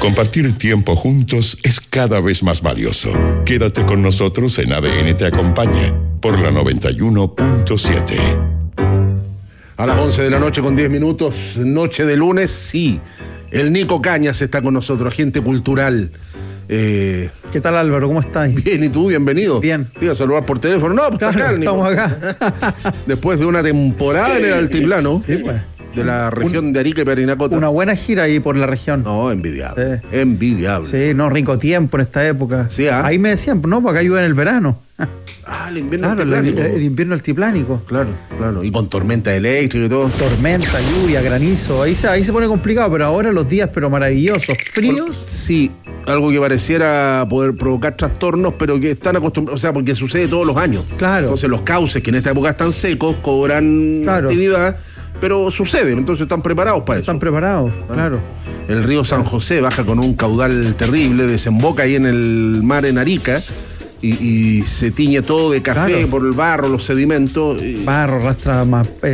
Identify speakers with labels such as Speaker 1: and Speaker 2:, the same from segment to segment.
Speaker 1: Compartir tiempo juntos es cada vez más valioso. Quédate con nosotros en ADN Te Acompaña por la 91.7.
Speaker 2: A las 11 de la noche con 10 minutos, noche de lunes, sí. El Nico Cañas está con nosotros, agente cultural.
Speaker 3: ¿Qué tal, Álvaro? ¿Cómo estás?
Speaker 2: Bien, ¿y tú? Bienvenido.
Speaker 3: Bien.
Speaker 2: Te iba a saludar por teléfono. No, pues
Speaker 3: claro,
Speaker 2: está acá,
Speaker 3: estamos acá.
Speaker 2: Después de una temporada en el altiplano.
Speaker 3: Sí, pues.
Speaker 2: De la región de Arica y Parinacota.
Speaker 3: Una buena gira ahí por la región.
Speaker 2: No, envidiable. Sí. Envidiable.
Speaker 3: Sí, no, rico tiempo en esta época.
Speaker 2: Sí,
Speaker 3: Ahí me decían, no, porque acá llueve en el verano.
Speaker 2: El invierno
Speaker 3: claro,
Speaker 2: altiplánico.
Speaker 3: El invierno altiplánico.
Speaker 2: Claro. Y con tormenta eléctrica y todo.
Speaker 3: Tormenta, lluvia, granizo. Ahí se pone complicado, pero ahora los días, pero maravillosos. ¿Fríos?
Speaker 2: Sí, algo que pareciera poder provocar trastornos, pero que están acostumbrados, o sea, porque sucede todos los años.
Speaker 3: Claro.
Speaker 2: Entonces los cauces, que en esta época están secos, cobran actividad, pero sucede, entonces están preparados para eso.
Speaker 3: Están preparados, claro.
Speaker 2: El río San José baja con un caudal terrible, desemboca ahí en el mar en Arica y se tiñe todo de café por el barro, los sedimentos.
Speaker 3: Barro, arrastra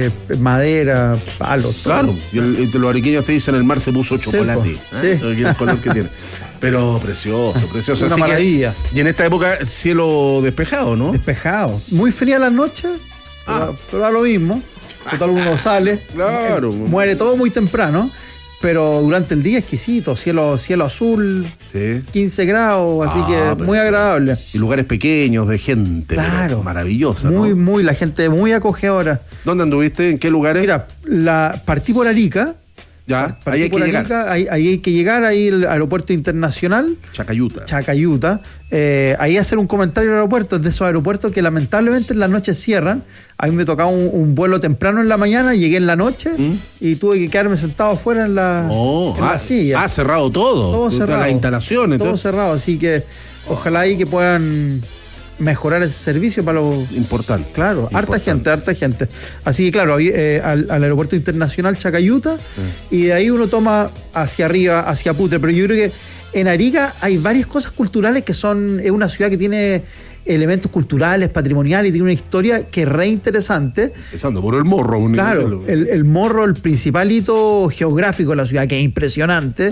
Speaker 3: madera, palos, todo.
Speaker 2: Claro, y los ariqueños te dicen el mar se puso chocolate.
Speaker 3: Sí.
Speaker 2: El color que tiene. Pero precioso.
Speaker 3: Una maravilla.
Speaker 2: Y en esta época, cielo despejado, ¿no?
Speaker 3: Despejado. Muy fría la noche, pero da lo mismo. Total, uno sale, muere todo muy temprano, pero durante el día exquisito, cielo azul, 15 grados, así que muy agradable.
Speaker 2: Y lugares pequeños, de gente maravillosa,
Speaker 3: muy, la gente muy acogedora.
Speaker 2: ¿Dónde anduviste? ¿En qué lugares?
Speaker 3: Mira, partí por Arica.
Speaker 2: Ya, ahí hay que llegar.
Speaker 3: Ahí hay que llegar, ahí el aeropuerto internacional. Chacayuta. Ahí hacer un comentario al aeropuerto, es de esos aeropuertos que lamentablemente en las noches cierran. A mí me tocaba un vuelo temprano en la mañana, llegué en la noche y tuve que quedarme sentado afuera en la silla.
Speaker 2: Cerrado todo.
Speaker 3: Todo cerrado.
Speaker 2: Las instalaciones.
Speaker 3: Todo cerrado, así que ojalá ahí que puedan mejorar ese servicio para los...
Speaker 2: Importante.
Speaker 3: Claro, harta gente. Así que claro, al aeropuerto internacional Chacayuta y de ahí uno toma hacia arriba, hacia Putre, pero yo creo que en Arica hay varias cosas culturales es una ciudad que tiene elementos culturales, patrimoniales, y tiene una historia que es re interesante.
Speaker 2: Empezando por el morro.
Speaker 3: Claro, el morro, el principal hito geográfico de la ciudad, que es impresionante.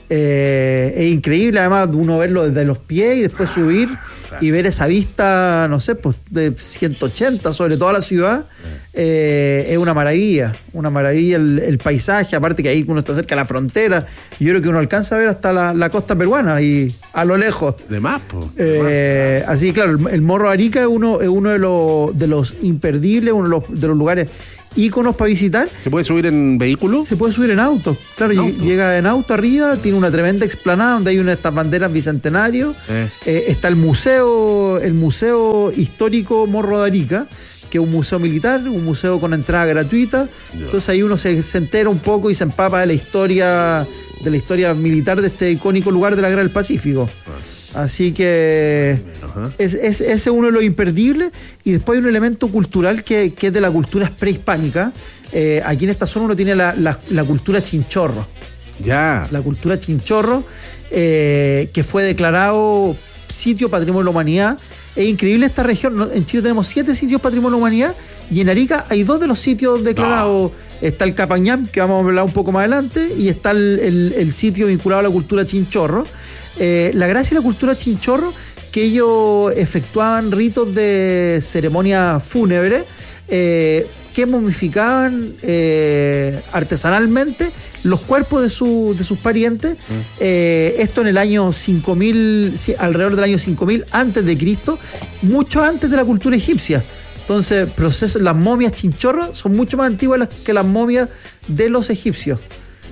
Speaker 3: Es increíble, además, uno verlo desde los pies y después subir y ver esa vista, no sé, pues de 180 sobre toda la ciudad. Es una maravilla el paisaje, aparte que ahí uno está cerca de la frontera, y yo creo que uno alcanza a ver hasta la costa peruana y a lo lejos.
Speaker 2: De más,
Speaker 3: así, claro, el Morro de Arica es uno de los imperdibles, uno de los lugares íconos para visitar.
Speaker 2: ¿Se puede subir en vehículo?
Speaker 3: Se puede subir en auto, claro, llega en auto arriba, tiene una tremenda explanada donde hay una de estas banderas bicentenario. Está el museo histórico Morro de Arica, que es un museo militar, un museo con entrada gratuita. Entonces ahí uno se entera un poco y se empapa de la historia militar de este icónico lugar de la Guerra del Pacífico. Así que ese es uno de los imperdibles. Y después hay un elemento cultural que es de la cultura prehispánica. Aquí en esta zona uno tiene la cultura chinchorro. La cultura chinchorro, que fue declarado sitio patrimonio de la humanidad. Es increíble esta región. En Chile tenemos 7 sitios patrimonio de la humanidad y en Arica hay 2 de los sitios declarados. Está el Capañán, que vamos a hablar un poco más adelante, y está el sitio vinculado a la cultura chinchorro. La gracia de la cultura chinchorro, que ellos efectuaban ritos de ceremonia fúnebre, que momificaban artesanalmente los cuerpos de sus parientes. Esto en el año 5000, alrededor del año 5000 antes de Cristo, mucho antes de la cultura egipcia. Entonces, las momias chinchorros son mucho más antiguas que las momias de los egipcios.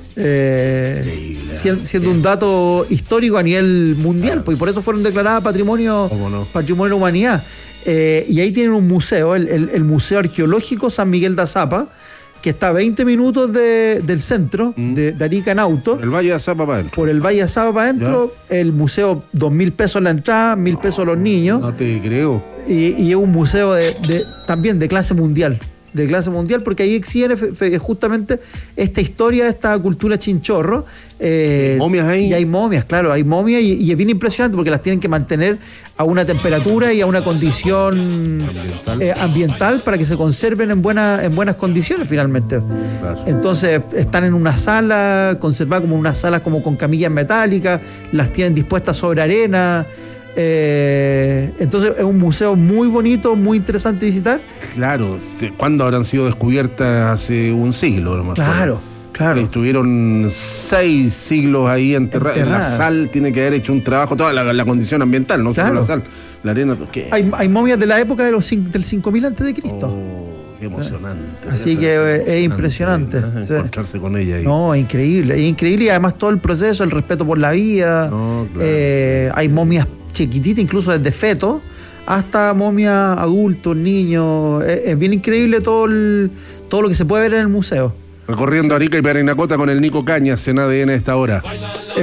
Speaker 3: Siendo un dato histórico a nivel mundial, pues, y por eso fueron declaradas patrimonio de la humanidad. Y ahí tienen un museo, el Museo Arqueológico San Miguel de Azapa, que está a 20 minutos del centro de Arica en auto.
Speaker 2: El Valle de Azapa para adentro.
Speaker 3: Por el Valle de Azapa para adentro. El museo, 2.000 pesos la entrada, 1.000 pesos los niños.
Speaker 2: No te creo.
Speaker 3: Y es un museo también de clase mundial. de clase mundial, porque ahí exhiben justamente esta historia, esta cultura chinchorro.
Speaker 2: ¿Momias ahí?
Speaker 3: Y hay momias, claro, hay momias y es bien impresionante porque las tienen que mantener a una temperatura y a una condición ambiental para que se conserven en buenas condiciones finalmente.
Speaker 2: Claro.
Speaker 3: Entonces están en una sala, conservadas como unas salas como con camillas metálicas, las tienen dispuestas sobre arena. Entonces es un museo muy bonito, muy interesante visitar.
Speaker 2: Claro, ¿cuándo habrán sido descubiertas? Hace un siglo, nomás.
Speaker 3: Claro.
Speaker 2: Estuvieron 6 siglos ahí enterradas. La sal tiene que haber hecho un trabajo, toda la condición ambiental, no solo la sal, la arena. ¿Qué?
Speaker 3: Hay momias de la época del 5000 a.C.
Speaker 2: Qué emocionante.
Speaker 3: Así que es impresionante.
Speaker 2: Encontrarse con ella ahí.
Speaker 3: No, es increíble y además todo el proceso, el respeto por la vida.
Speaker 2: No, claro.
Speaker 3: Hay momias chiquititas, incluso desde fetos hasta momias adultos, niños. Es bien increíble todo lo que se puede ver en el museo.
Speaker 2: Recorriendo Arica y Parinacota con el Nico Cañas en ADN a esta hora. Ay,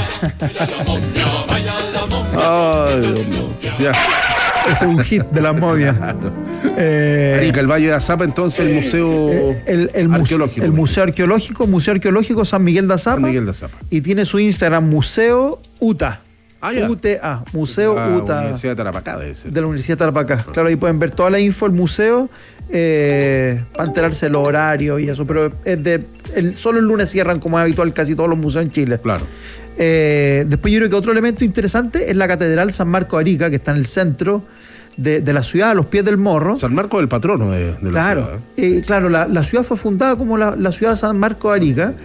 Speaker 2: Dios mío. Ya.
Speaker 3: Ese es un hit de las momias.
Speaker 2: Arica, el Valle de Azapa, entonces el museo arqueológico.
Speaker 3: El museo arqueológico San Miguel de Azapa.
Speaker 2: San Miguel de Azapa.
Speaker 3: Y tiene su Instagram, Museo UTA. UTA, Museo UTA.
Speaker 2: Universidad de Tarapacá debe ser.
Speaker 3: De la Universidad de Tarapacá. Claro, ahí pueden ver toda la info del museo, para enterarse los horarios y eso, pero solo el lunes cierran como es habitual casi todos los museos en Chile.
Speaker 2: Claro.
Speaker 3: Después yo creo que otro elemento interesante es la Catedral San Marco de Arica, que está en el centro de la ciudad, a los pies del Morro.
Speaker 2: San Marco es el patrono de la ciudad.
Speaker 3: Claro, la ciudad fue fundada como la ciudad de San Marco de Arica,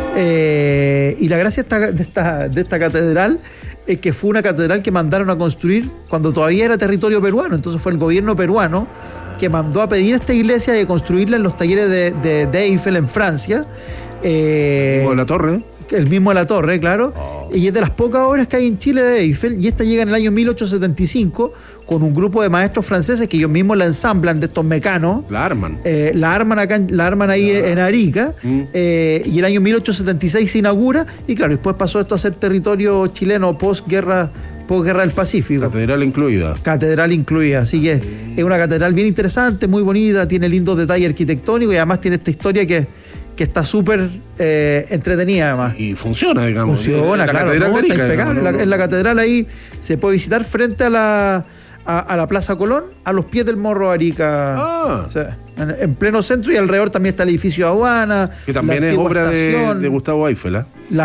Speaker 3: y la gracia de esta catedral es que fue una catedral que mandaron a construir cuando todavía era territorio peruano. Entonces fue el gobierno peruano que mandó a pedir esta iglesia y construirla en los talleres de Eiffel en Francia.
Speaker 2: Como la torre.
Speaker 3: El mismo de la torre, claro. Y es de las pocas obras que hay en Chile de Eiffel, y esta llega en el año 1875 con un grupo de maestros franceses que ellos mismos la ensamblan, de estos mecanos.
Speaker 2: La arman.
Speaker 3: La arman ahí en Arica, y el año 1876 se inaugura, y claro, después pasó esto a ser territorio chileno posguerra del Pacífico.
Speaker 2: Catedral incluida. Así que es una catedral bien interesante, muy bonita, tiene lindos detalles arquitectónicos y además tiene esta historia que está súper entretenida además. Y funciona, digamos.
Speaker 3: Funciona, claro. Está impecable. En la catedral ahí se puede visitar frente a la Plaza Colón, a los pies del Morro Arica. O sea, en pleno centro, y alrededor también está el edificio de aduana. Que también es obra de Gustavo Eiffel, ¿eh?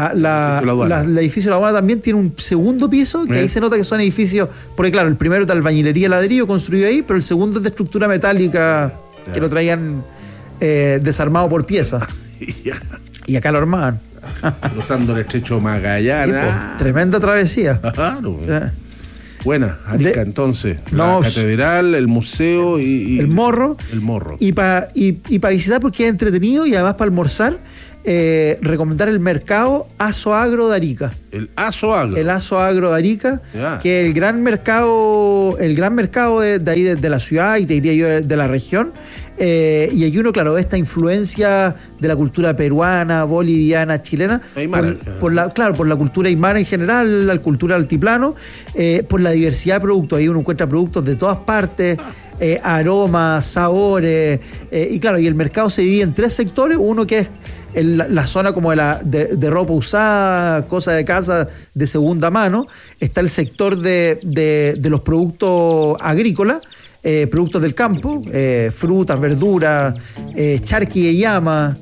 Speaker 3: El edificio de la aduana también tiene un segundo piso, que ahí se nota que son edificios, porque claro, el primero es de albañilería y ladrillo construido ahí, pero el segundo es de estructura metálica, que lo traían desarmado por piezas. Y acá lo armaban.
Speaker 2: Cruzando el estrecho Magallanes.
Speaker 3: Tremenda travesía.
Speaker 2: Claro. Buena, Arica, entonces. La catedral, el museo y
Speaker 3: el morro. Y para visitar, porque es entretenido, y además para almorzar, recomendar el mercado Aso Agro de Arica. El Aso Agro de Arica, que es el gran mercado de ahí, de la ciudad, y te diría yo de la región. Y aquí uno, claro, esta influencia de la cultura peruana, boliviana, chilena, por la cultura aymara en general, la cultura altiplano, por la diversidad de productos. Ahí uno encuentra productos de todas partes, aromas, sabores, y claro, y el mercado se divide en 3 sectores. Uno que es la zona como de ropa usada, cosas de casa de segunda mano. Está el sector de los productos agrícolas, productos del campo, frutas, verduras, charqui de llama,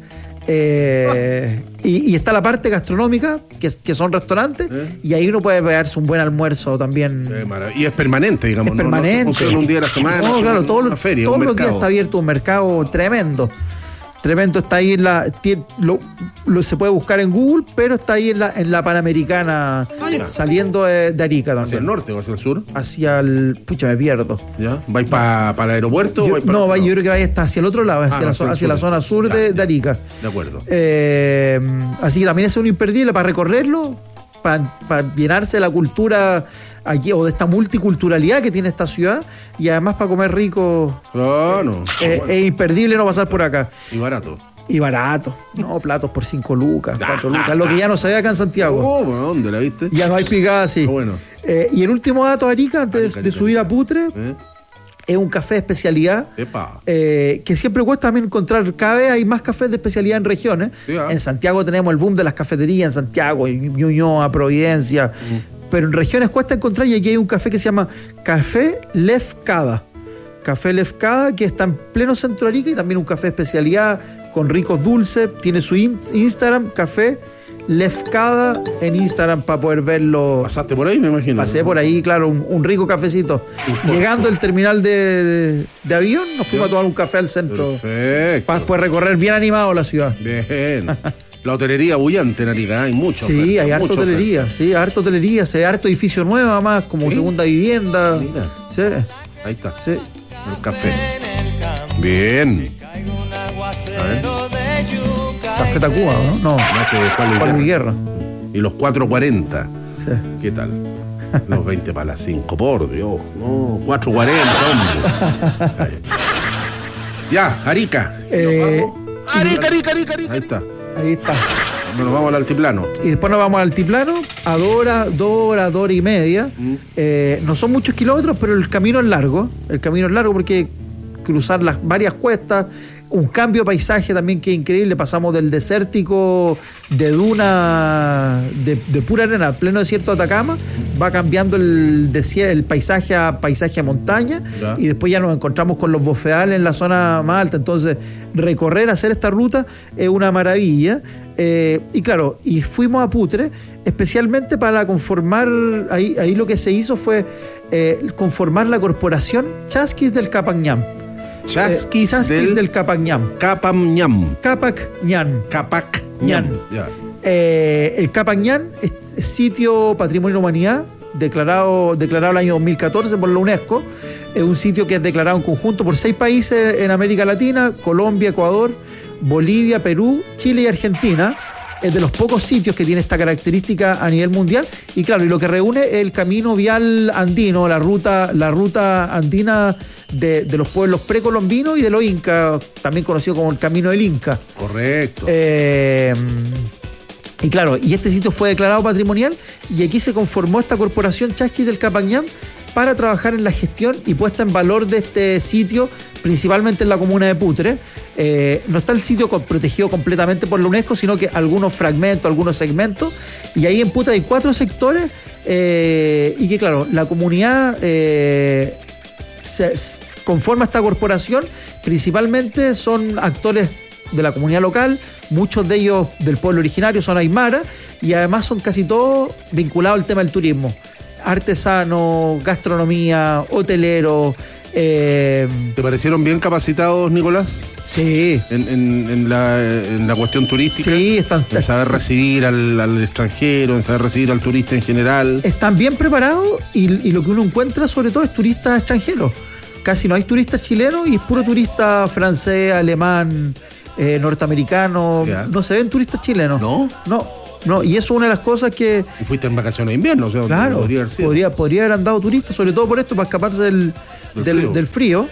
Speaker 3: y está la parte gastronómica, que son restaurantes, y ahí uno puede pegarse un buen almuerzo también. Y es permanente, digamos. Es permanente. No funciona un día a la semana. No, claro, todos los días está abierto un mercado tremendo. Está ahí se puede buscar en Google, pero está ahí en la Panamericana, saliendo de Arica también. ¿Hacia el norte o hacia el sur? Hacia el... Pucha, me pierdo. ¿Ya? ¿Vais para el aeropuerto? Yo creo que vais hacia el otro lado, hacia la zona sur de Arica. De acuerdo. Así que también es un imperdible para recorrerlo, para llenarse de la cultura aquí, o de esta multiculturalidad que tiene esta ciudad, y además para comer rico. Es imperdible no pasar por acá. Y barato. No, platos por 5 lucas, 4 lucas, lo que ya no se ve acá en Santiago. ¿Dónde la viste? Ya no hay picada así. Y el último dato, Arica, antes de subir a Putre,
Speaker 2: Es un café de especialidad que siempre cuesta también encontrar. Cada vez hay más cafés de especialidad en regiones. En Santiago tenemos el boom de las cafeterías, en Santiago, Ñuñoa, Providencia. Pero en regiones cuesta encontrar, y aquí hay un café que se llama Café Lefkada. Café Lefkada, que está en pleno centro de Arica, y también un café de especialidad con ricos dulces. Tiene su Instagram, Café Lefkada en Instagram, para poder verlo.
Speaker 4: ¿Pasaste por ahí, me imagino?
Speaker 2: Pasé por ahí, claro, un rico cafecito. Llegando al terminal de avión, nos fuimos a tomar un café al centro.
Speaker 4: Perfecto.
Speaker 2: Para después recorrer bien animado la ciudad.
Speaker 4: Bien. La hotelería bullante en Arica, hay mucho.
Speaker 2: Sí, hay harta hotelería, harta hotelería, harto edificio nuevo, además, como segunda vivienda.
Speaker 4: Mira.
Speaker 2: Sí.
Speaker 4: Ahí está.
Speaker 2: Sí.
Speaker 4: El café. Bien. A ver.
Speaker 2: Café Tacuba, ¿no? No. Juan Luis Guerra.
Speaker 4: Y los 4.40.
Speaker 2: Sí.
Speaker 4: ¿Qué tal? Los 20 para las 5, por Dios. No, 4.40, hombre. Ya, Arica. Arica. Ahí está.
Speaker 2: Ahí está.
Speaker 4: Nos vamos al altiplano.
Speaker 2: Y después nos vamos al altiplano a 2 horas y media. No son muchos kilómetros, pero el camino es largo. El camino es largo porque cruzar las varias cuestas, un cambio de paisaje también que es increíble. Pasamos del desértico de duna de pura arena, pleno desierto de Atacama, va cambiando el paisaje a montaña, y después ya nos encontramos con los bofedales en la zona más alta. Entonces hacer esta ruta es una maravilla. Y claro, y fuimos a Putre especialmente para conformar, ahí lo que se hizo fue conformar la corporación Chasquis del Capañán.
Speaker 4: Chasquis
Speaker 2: del Capañán.
Speaker 4: Capamñán.
Speaker 2: Capacñán.
Speaker 4: Ya.
Speaker 2: El Capañán es sitio Patrimonio de la Humanidad, declarado el año 2014 por la UNESCO. Es un sitio que es declarado en conjunto por 6 países en América Latina: Colombia, Ecuador, Bolivia, Perú, Chile y Argentina. Es de los pocos sitios que tiene esta característica a nivel mundial. Y claro, y lo que reúne es el camino vial andino, la ruta andina de los pueblos precolombinos y de los incas, también conocido como el Camino del Inca.
Speaker 4: Correcto.
Speaker 2: Y claro, y este sitio fue declarado patrimonial, y aquí se conformó esta corporación Chasquis del Capañán para trabajar en la gestión y puesta en valor de este sitio, principalmente en la comuna de Putre. No está el sitio protegido completamente por la UNESCO, sino que algunos fragmentos, algunos segmentos, y ahí en Putre hay 4 sectores, y que claro, la comunidad se conforma esta corporación. Principalmente son actores de la comunidad local, muchos de ellos del pueblo originario, son aymara, y además son casi todos vinculados al tema del turismo. Artesanos, gastronomía, hoteleros.
Speaker 4: ¿Te parecieron bien capacitados, Nicolás?
Speaker 2: Sí.
Speaker 4: En la cuestión turística.
Speaker 2: Sí,
Speaker 4: en saber recibir al extranjero, en saber recibir al turista en general.
Speaker 2: Están bien preparados, y lo que uno encuentra sobre todo es turistas extranjeros. Casi no hay turistas chilenos, y es puro turista francés, alemán, norteamericano. No se ven turistas chilenos. No, y eso es una de las cosas que...
Speaker 4: Y fuiste en vacaciones de invierno, o sea,
Speaker 2: claro, podría haber andado turista, sobre todo por esto, para escaparse del frío.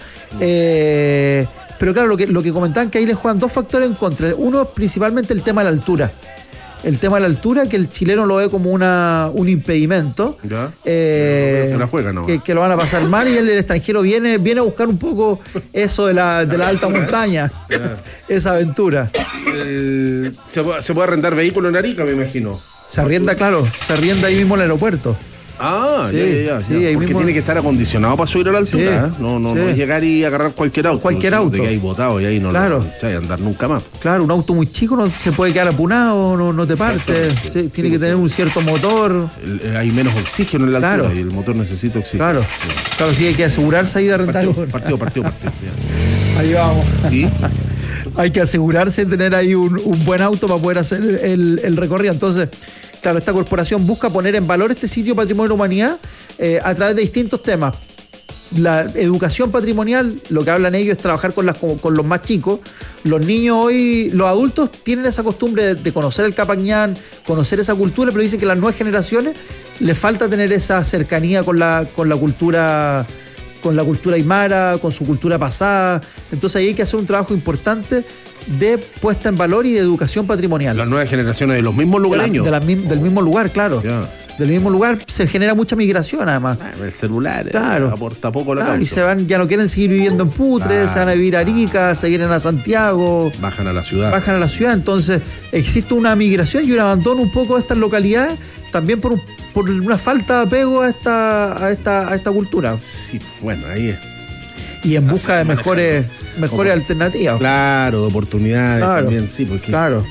Speaker 2: Pero claro, lo que comentaban, que ahí les juegan 2 factores en contra. Uno es principalmente el tema de la altura. El tema de la altura, que el chileno lo ve como un impedimento.
Speaker 4: Ya. Que la juega, ¿no?
Speaker 2: Que lo van a pasar mal, y el extranjero viene a buscar un poco eso de la alta montaña. Esa aventura.
Speaker 4: ¿Se puede arrendar vehículo en Arica, me imagino?
Speaker 2: Se arrienda ahí mismo en el aeropuerto.
Speaker 4: Ah,
Speaker 2: sí,
Speaker 4: ya.
Speaker 2: Sí,
Speaker 4: porque mismo tiene que estar acondicionado para subir a la altura.
Speaker 2: Sí,
Speaker 4: no es llegar y agarrar cualquier auto.
Speaker 2: De
Speaker 4: que hay botado, y ahí no
Speaker 2: claro.
Speaker 4: Lo andar nunca más.
Speaker 2: Claro, un auto muy chico no se puede quedar apunado, no te parte. Sí, tiene que tener un cierto motor.
Speaker 4: Hay menos oxígeno en la altura, y el motor necesita oxígeno.
Speaker 2: Claro, sí, hay que asegurarse ahí de arrendar.
Speaker 4: Partido.
Speaker 2: Ahí vamos.
Speaker 4: ¿Y?
Speaker 2: Hay que asegurarse de tener ahí un buen auto para poder hacer el recorrido. Entonces, claro, esta corporación busca poner en valor este sitio Patrimonio de la Humanidad a través de distintos temas. La educación patrimonial, lo que hablan ellos es trabajar con los más chicos. Los niños hoy, los adultos tienen esa costumbre de conocer el Capañán, conocer esa cultura, pero dicen que a las nuevas generaciones les falta tener esa cercanía con la cultura aymara, con su cultura pasada. Entonces ahí hay que hacer un trabajo importante de puesta en valor y de educación patrimonial.
Speaker 4: Las nuevas generaciones de los mismos lugareños.
Speaker 2: Del mismo lugar, claro.
Speaker 3: del mismo lugar, se genera mucha migración además.
Speaker 4: El celular aporta poco la
Speaker 3: causa. Y se van, ya no quieren seguir viviendo en Putre, se van a vivir a Arica, se vienen a Santiago.
Speaker 4: Bajan a la ciudad.
Speaker 3: Entonces existe una migración y un abandono un poco de estas localidades, también por una falta de apego a esta cultura.
Speaker 4: Sí, bueno, ahí es.
Speaker 3: Y en busca de mejores alternativas.
Speaker 4: Claro, de oportunidades también, sí, porque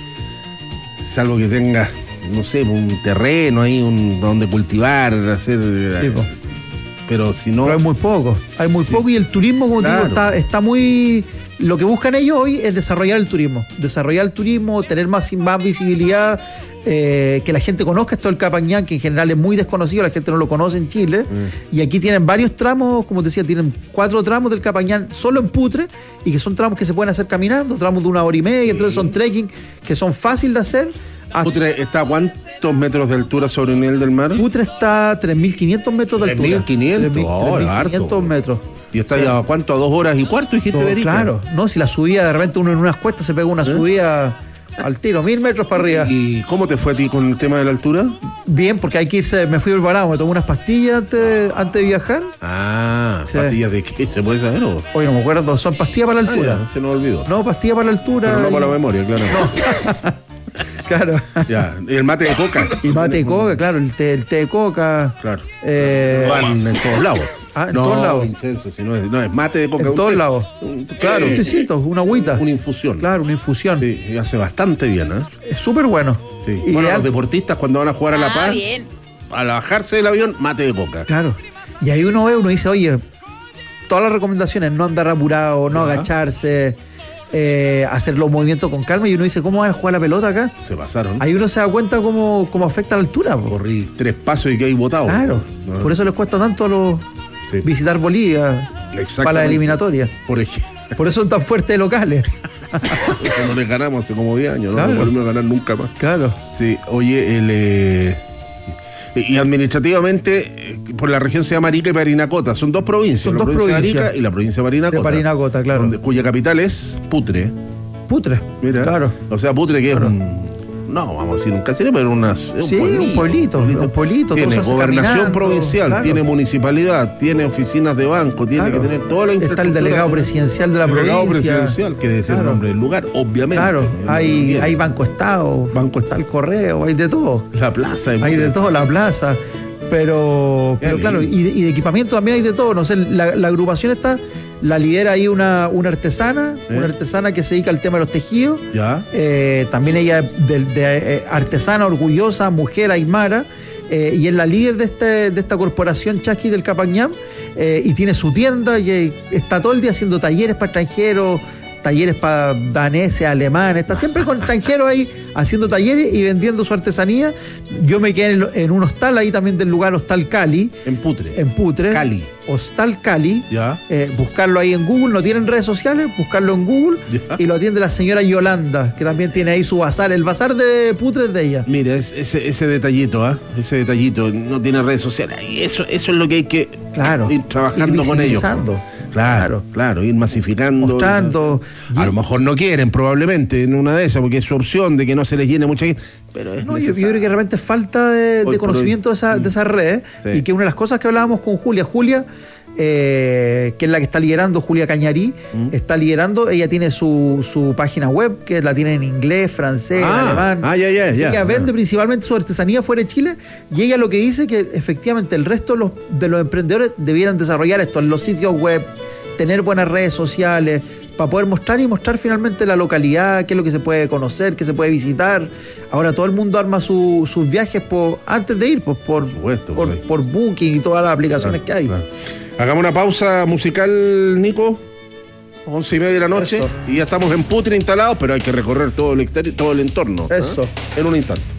Speaker 4: salvo que tenga, no sé, un terreno ahí, donde cultivar, hacer. Sí, pero si no.
Speaker 3: Pero hay muy poco. Hay muy poco y el turismo, como digo, está muy. Lo que buscan ellos hoy es desarrollar el turismo, tener más visibilidad, que la gente conozca esto del Capañán, que en general es muy desconocido, la gente no lo conoce en Chile, y aquí tienen varios tramos, como te decía, tienen 4 tramos del Capañán solo en Putre, y que son tramos que se pueden hacer caminando, tramos de 1 hora y media, entonces son trekking que son fáciles de hacer.
Speaker 4: ¿Putre está a cuántos metros de altura sobre el nivel del mar?
Speaker 3: Putre está a 3.500 metros de altura.
Speaker 4: 3.500,
Speaker 3: 3.500 metros.
Speaker 4: ¿Y está ya a cuánto? ¿A 2 horas y cuarto dijiste, Verica?
Speaker 3: Claro, no, si la subida, de repente uno en unas cuestas se pega una subida al tiro, 1.000 metros para arriba.
Speaker 4: ¿Y cómo te fue a ti con el tema de la altura?
Speaker 3: Bien, porque hay que irse, me fui preparado, me tomé unas pastillas antes de viajar.
Speaker 4: ¿Pastillas de qué? ¿Se puede saber?
Speaker 3: Hoy no me acuerdo, son pastillas para la altura.
Speaker 4: Se nos olvidó.
Speaker 3: No, pastillas para la altura.
Speaker 4: Pero no para la memoria, claro.
Speaker 3: No. Claro.
Speaker 4: Ya, y el mate de coca.
Speaker 3: Y mate de coca, claro, el té de coca.
Speaker 4: Claro. Van en todos lados.
Speaker 3: En todos lados.
Speaker 4: Incenso, si no es mate de coca.
Speaker 3: En todos lados. Claro, un tecito, una agüita.
Speaker 4: Una infusión.
Speaker 3: Claro, una infusión.
Speaker 4: Sí, y hace bastante bien,
Speaker 3: Es súper bueno.
Speaker 4: Sí. Bueno, los deportistas cuando van a jugar a La Paz, al bajarse del avión, mate de coca.
Speaker 3: Claro. Y ahí uno dice, oye, todas las recomendaciones, no andar apurado, no agacharse, hacer los movimientos con calma, y uno dice, ¿cómo van a jugar la pelota acá?
Speaker 4: Se pasaron.
Speaker 3: Ahí uno se da cuenta cómo afecta la altura.
Speaker 4: Corrí 3 pasos y que hay botado.
Speaker 3: Claro. Por eso les cuesta tanto a los visitar Bolivia para la eliminatoria.
Speaker 4: Por ejemplo.
Speaker 3: Por eso son tan fuertes locales.
Speaker 4: No les ganamos hace como 10 años,
Speaker 3: claro.
Speaker 4: No volvemos a ganar nunca más.
Speaker 3: Claro.
Speaker 4: Sí, oye, y administrativamente, por la región se llama Arica y Parinacota. Son 2 provincias.
Speaker 3: Son 2
Speaker 4: provincia
Speaker 3: provincias.
Speaker 4: de Arica y la provincia de Parinacota.
Speaker 3: De Parinacota, claro.
Speaker 4: Cuya capital es Putre.
Speaker 3: Mira. Claro.
Speaker 4: O sea, Putre, que claro. No, vamos a decir un caserío, pero un pueblito. Tiene gobernación provincial, tiene municipalidad, tiene oficinas de banco, tiene que tener toda la infraestructura.
Speaker 3: Está el delegado presidencial de la provincia. El delegado presidencial,
Speaker 4: que debe ser el nombre del lugar, obviamente.
Speaker 3: Claro, hay Banco Estado, está el correo, hay de todo.
Speaker 4: La plaza.
Speaker 3: Hay de todo, la plaza. Pero claro, y de equipamiento también hay de todo. No sé, la agrupación está, la lidera ahí una artesana, que se dedica al tema de los tejidos. También ella de artesana orgullosa, mujer aymara, y es la líder de esta corporación Chasqui del Capañán, y tiene su tienda y está todo el día haciendo talleres para extranjeros, talleres para daneses, alemanes, está siempre con extranjeros ahí haciendo talleres y vendiendo su artesanía. Yo me quedé en un hostal ahí también del lugar, Hostal Cali.
Speaker 4: En Putre.
Speaker 3: Cali. Hostal Cali. Buscarlo ahí en Google, no tienen redes sociales, buscarlo en Google. Y lo atiende la señora Yolanda, que también tiene ahí su bazar. El bazar de Putre es de ella.
Speaker 4: Mira, ese detallito, ese detallito, no tiene redes sociales. Eso es lo que hay que ir trabajando con ellos. Claro, ir masificando.
Speaker 3: Mostrando.
Speaker 4: A lo mejor no quieren, probablemente, en una de esas, porque es su opción de que no se les llene mucha gente. Pero es
Speaker 3: yo creo que de repente falta de conocimiento de esa red, y que una de las cosas que hablábamos con Julia, que es la que está liderando, Julia Cañarí, está liderando, ella tiene su página web, que la tiene en inglés, francés, alemán. Ella vende principalmente su artesanía fuera de Chile, y ella lo que dice que efectivamente el resto de los emprendedores debieran desarrollar esto en los sitios web, tener buenas redes sociales, para poder mostrar finalmente la localidad, qué es lo que se puede conocer, qué se puede visitar. Ahora todo el mundo arma sus viajes antes de ir, por Booking y todas las aplicaciones que hay.
Speaker 4: Hagamos una pausa musical, Nico. 11:30 de la noche. Eso. Y ya estamos en Putre instalados, pero hay que recorrer todo el entorno.
Speaker 3: Eso.
Speaker 4: En un instante.